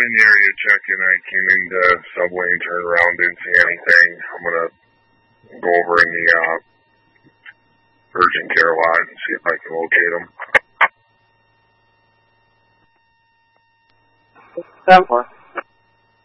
in the area checking. I came into Subway and turned around, didn't see anything. I'm going to go over in the urgent care lot and see if I can locate them. 10-4.